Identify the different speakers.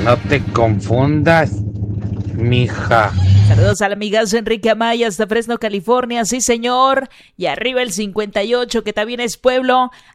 Speaker 1: No te confundas, mija.
Speaker 2: Saludos al amigazo Enrique Amaya hasta Fresno, California. Sí, señor. Y arriba el 58, que también es pueblo.